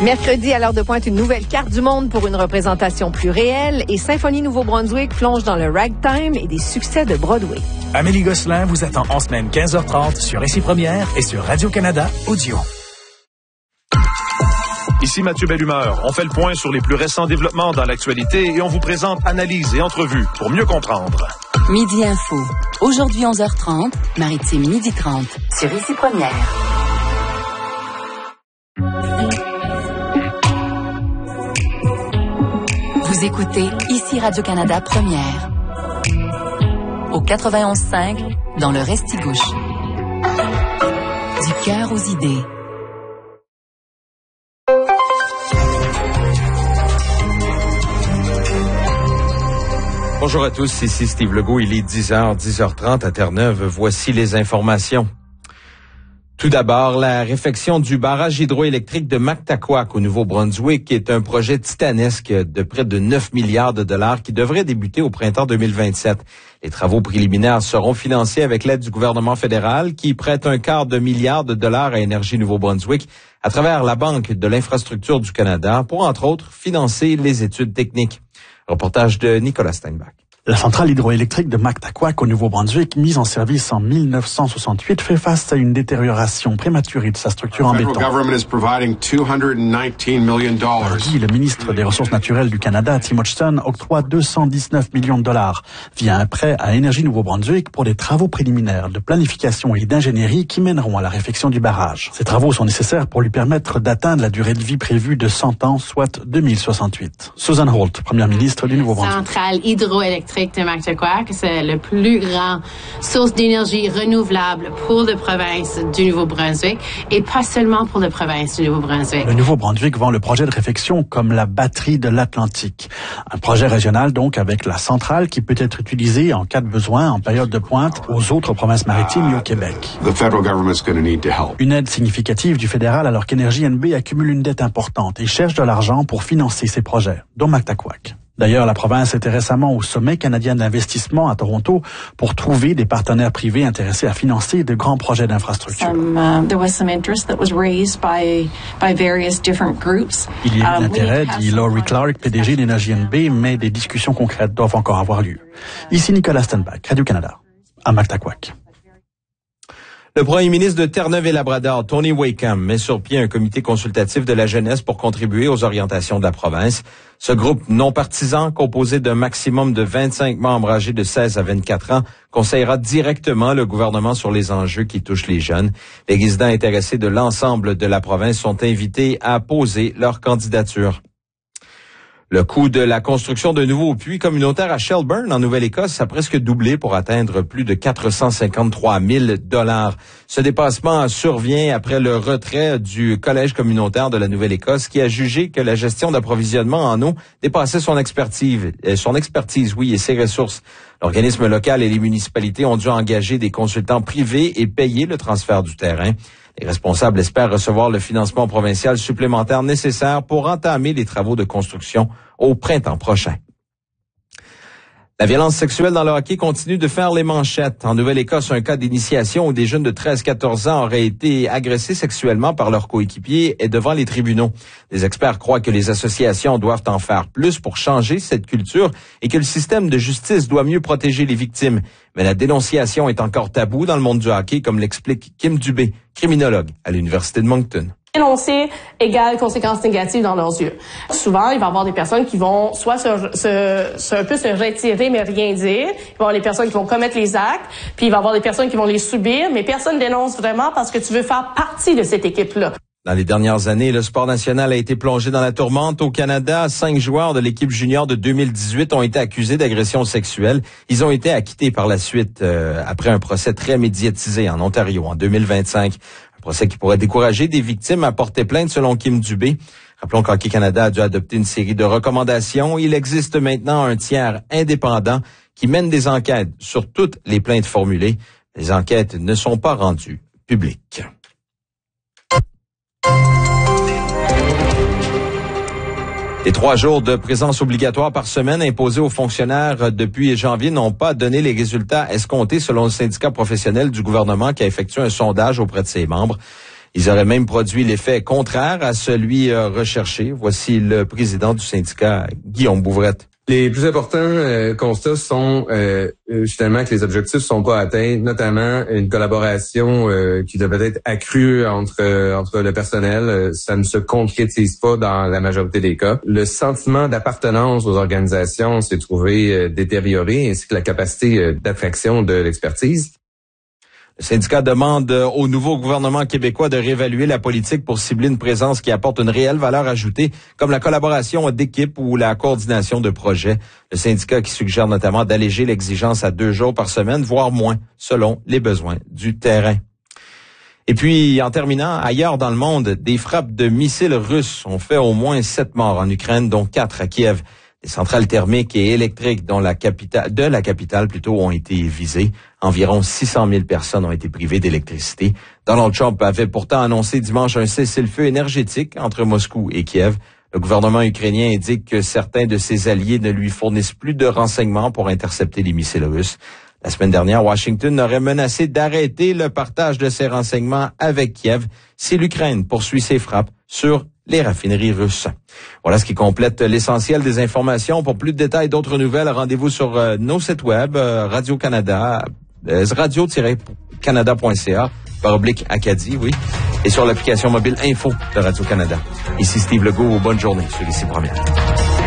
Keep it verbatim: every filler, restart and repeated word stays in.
Mercredi, à l'heure de pointe, une nouvelle carte du monde pour une représentation plus réelle et Symphonie Nouveau-Brunswick plonge dans le ragtime et des succès de Broadway. Amélie Gosselin vous attend en semaine quinze heures trente sur Ici Première et sur Radio-Canada Audio. Ici Mathieu Bellumeur. On fait le point sur les plus récents développements dans l'actualité et on vous présente analyses et entrevues pour mieux comprendre. Midi Info. Aujourd'hui onze heures trente, Maritime midi trente sur Ici Première. Vous écoutez Ici Radio-Canada Première. Au quatre-vingt-onze cinq, dans le Restigouche. Du cœur aux idées. Bonjour à tous, ici Steve Legault, il est dix heures, dix heures trente à Terre-Neuve. Voici les informations. Tout d'abord, la réfection du barrage hydroélectrique de Mactaquac au Nouveau-Brunswick est un projet titanesque de près de neuf milliards de dollars qui devrait débuter au printemps deux mille vingt-sept. Les travaux préliminaires seront financés avec l'aide du gouvernement fédéral qui prête un quart de milliard de dollars à Énergie Nouveau-Brunswick à travers la Banque de l'infrastructure du Canada pour, entre autres, financer les études techniques. Reportage de Nicolas Steinbach. La centrale hydroélectrique de Mactaquac au Nouveau-Brunswick, mise en service en mille neuf cent soixante-huit, fait face à une détérioration prématurée de sa structure en béton. Mardi, le ministre des Ressources naturelles du Canada, Tim Hodgson, octroie deux cent dix-neuf millions de dollars via un prêt à Énergie Nouveau-Brunswick pour des travaux préliminaires de planification et d'ingénierie qui mèneront à la réfection du barrage. Ces travaux sont nécessaires pour lui permettre d'atteindre la durée de vie prévue de cent ans, soit deux mille soixante-huit. Susan Holt, première ministre du Nouveau-Brunswick. Centrale hydroélectrique de Mactaquac, c'est le plus grand source d'énergie renouvelable pour la province du Nouveau-Brunswick et pas seulement pour la province du Nouveau-Brunswick. Le Nouveau-Brunswick vend le projet de réfection comme la batterie de l'Atlantique. Un projet régional donc avec la centrale qui peut être utilisée en cas de besoin en période de pointe aux autres provinces maritimes et au Québec. Une aide significative du fédéral alors qu'Énergie N B accumule une dette importante et cherche de l'argent pour financer ses projets, dont Mactaquac. D'ailleurs, la province était récemment au sommet canadien d'investissement à Toronto pour trouver des partenaires privés intéressés à financer de grands projets d'infrastructure. Um, uh, there was some interest that was raised by by various different groups. Il y a eu de l'intérêt, dit Laurie Clark, P D G d'Énergie N B, mais des discussions concrètes doivent encore avoir lieu. Ici Nicolas Steinbach, Radio-Canada, à Mactaquac. Le premier ministre de Terre-Neuve-et-Labrador, Tony Wakeham, met sur pied un comité consultatif de la jeunesse pour contribuer aux orientations de la province. Ce groupe non partisan, composé d'un maximum de vingt-cinq membres âgés de seize à vingt-quatre ans, conseillera directement le gouvernement sur les enjeux qui touchent les jeunes. Les résidents intéressés de l'ensemble de la province sont invités à poser leur candidature. Le coût de la construction d'un nouveau puits communautaire à Shelburne, en Nouvelle-Écosse, a presque doublé pour atteindre plus de quatre cent cinquante-trois mille dollars. Ce dépassement survient après le retrait du Collège communautaire de la Nouvelle-Écosse qui a jugé que la gestion d'approvisionnement en eau dépassait son expertise, son expertise, oui, et ses ressources. L'organisme local et les municipalités ont dû engager des consultants privés et payer le transfert du terrain. Les responsables espèrent recevoir le financement provincial supplémentaire nécessaire pour entamer les travaux de construction au printemps prochain. La violence sexuelle dans le hockey continue de faire les manchettes. En Nouvelle-Écosse, un cas d'initiation où des jeunes de treize à quatorze ans auraient été agressés sexuellement par leurs coéquipiers est devant les tribunaux. Les experts croient que les associations doivent en faire plus pour changer cette culture et que le système de justice doit mieux protéger les victimes. Mais la dénonciation est encore taboue dans le monde du hockey, comme l'explique Kim Dubé, criminologue à l'Université de Moncton. Dénoncer égale conséquences négatives dans leurs yeux. Souvent, il va y avoir des personnes qui vont soit se, se, se, un peu se retirer mais rien dire. Il va y avoir des personnes qui vont commettre les actes, puis il va y avoir des personnes qui vont les subir, mais personne dénonce vraiment parce que tu veux faire partie de cette équipe-là. Dans les dernières années, le sport national a été plongé dans la tourmente. Au Canada, cinq joueurs de l'équipe junior de deux mille dix-huit ont été accusés d'agression sexuelle. Ils ont été acquittés par la suite euh, après un procès très médiatisé en Ontario en deux mille vingt-cinq. Un procès qui pourrait décourager des victimes à porter plainte selon Kim Dubé. Rappelons qu'Hockey Canada a dû adopter une série de recommandations. Il existe maintenant un tiers indépendant qui mène des enquêtes sur toutes les plaintes formulées. Les enquêtes ne sont pas rendues publiques. Les trois jours de présence obligatoire par semaine imposés aux fonctionnaires depuis janvier n'ont pas donné les résultats escomptés selon le syndicat professionnel du gouvernement qui a effectué un sondage auprès de ses membres. Ils auraient même produit l'effet contraire à celui euh, recherché. Voici le président du syndicat, Guillaume Bouvrette. Les plus importants euh, constats sont euh, justement que les objectifs sont pas atteints, notamment une collaboration euh, qui devait être accrue entre euh, entre le personnel. Euh, ça ne se concrétise pas dans la majorité des cas. Le sentiment d'appartenance aux organisations s'est trouvé euh, détérioré, ainsi que la capacité euh, d'attraction de l'expertise. Le syndicat demande au nouveau gouvernement québécois de réévaluer la politique pour cibler une présence qui apporte une réelle valeur ajoutée, comme la collaboration d'équipe ou la coordination de projets. Le syndicat qui suggère notamment d'alléger l'exigence à deux jours par semaine, voire moins, selon les besoins du terrain. Et puis, en terminant, ailleurs dans le monde, des frappes de missiles russes ont fait au moins sept morts en Ukraine, dont quatre à Kiev. Les centrales thermiques et électriques dont la capitale, de la capitale plutôt ont été visées. Environ six cent mille personnes ont été privées d'électricité. Donald Trump avait pourtant annoncé dimanche un cessez-le-feu énergétique entre Moscou et Kiev. Le gouvernement ukrainien indique que certains de ses alliés ne lui fournissent plus de renseignements pour intercepter les missiles russes. La semaine dernière, Washington aurait menacé d'arrêter le partage de ces renseignements avec Kiev si l'Ukraine poursuit ses frappes sur les raffineries russes. Voilà ce qui complète l'essentiel des informations. Pour plus de détails, d'autres nouvelles, rendez-vous sur euh, nos sites web, euh, Radio-Canada, euh, radio-canada point c a, par oblique Acadie, oui, et sur l'application mobile Info de Radio-Canada. Ici Steve Legault, bonne journée sur Ici Première.